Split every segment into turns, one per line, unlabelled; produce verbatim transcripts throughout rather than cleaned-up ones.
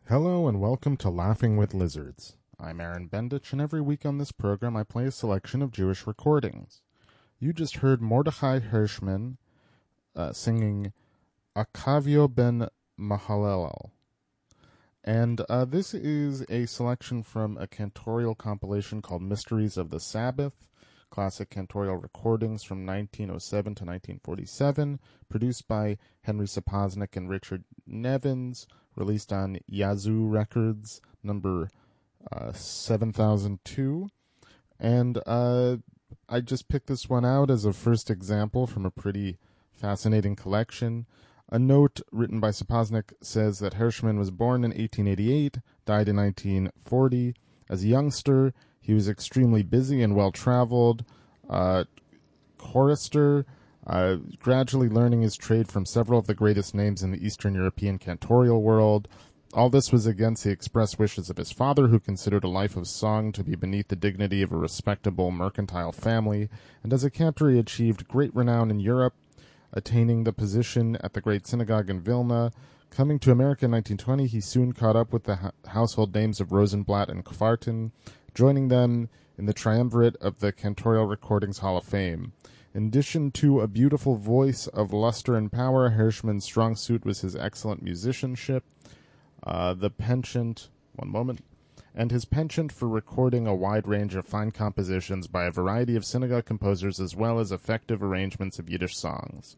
Hello and welcome to Laughing with Lizards. I'm Aaron Bendich, and every week on this program I play a selection of Jewish recordings. You just heard Mordechai Hirschman uh, singing Akavio ben Mahalalel. And uh, this is a selection from a cantorial compilation called Mysteries of the Sabbath, classic cantorial recordings from nineteen oh seven to nineteen forty-seven, produced by Henry Sapoznik and Richard Nevins, released on Yazoo Records, number uh, seven thousand two. And uh, I just picked this one out as a first example from a pretty fascinating collection. A note written by Sapoznik says that Hirschman was born in eighteen eighty-eight, died in nineteen forty. As a youngster, he was extremely busy and well-traveled, uh, chorister, uh, gradually learning his trade from several of the greatest names in the Eastern European cantorial world. All this was against the express wishes of his father, who considered a life of song to be beneath the dignity of a respectable mercantile family, and as a cantor he achieved great renown in Europe, attaining the position at the Great Synagogue in Vilna. Coming to America in nineteen twenty, he soon caught up with the ha- household names of Rosenblatt and Kvartin, joining them in the triumvirate of the Cantorial Recordings Hall of Fame. In addition to a beautiful voice of luster and power, Hirschman's strong suit was his excellent musicianship, uh, the penchant, one moment, and his penchant for recording a wide range of fine compositions by a variety of synagogue composers, as well as effective arrangements of Yiddish songs.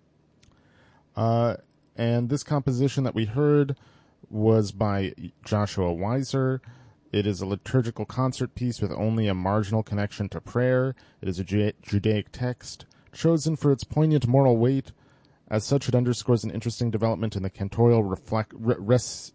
Uh, and this composition that we heard was by Joshua Weiser. It is a liturgical concert piece with only a marginal connection to prayer. It is a Ju- Judaic text, chosen for its poignant moral weight. As such, it underscores an interesting development in the cantorial reflect, re- res,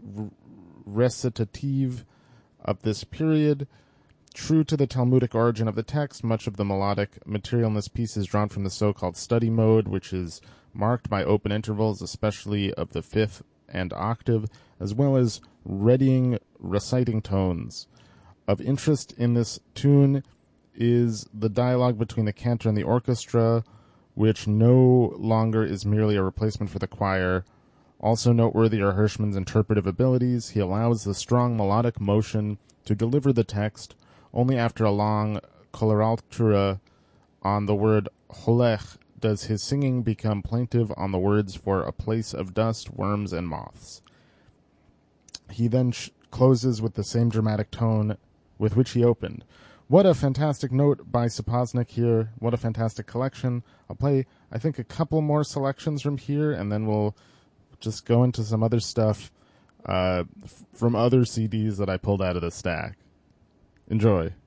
recitative of this period. True to the Talmudic origin of the text, much of the melodic material in this piece is drawn from the so-called study mode, which is marked by open intervals, especially of the fifth and octave, as well as readying reciting tones. Of interest in this tune is the dialogue between the cantor and the orchestra, which no longer is merely a replacement for the choir. Also noteworthy are Hirschman's interpretive abilities. He allows the strong melodic motion to deliver the text only after a long coloraltura on the word holech does his singing become plaintive on the words for a place of dust, worms, and moths. He then sh- closes with the same dramatic tone with which he opened. What a fantastic note by Sapoznik here. What a fantastic collection. I'll play, I think, a couple more selections from here, and then we'll just go into some other stuff uh, f- from other C Ds that I pulled out of the stack. Enjoy.